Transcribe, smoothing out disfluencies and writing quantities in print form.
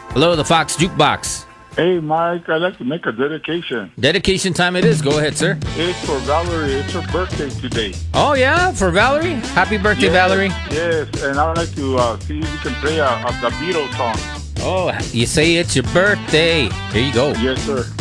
Hello, the Fox Jukebox. Hey, Mike, I'd like to make a dedication. Dedication time it is. Go ahead, sir. It's for Valerie. It's her birthday today. Oh, yeah? For Valerie? Happy birthday, Yes, Valerie. Yes, and I would like to see if we can play the Beatles song. Oh, you say it's your birthday. Here you go. Yes, sir.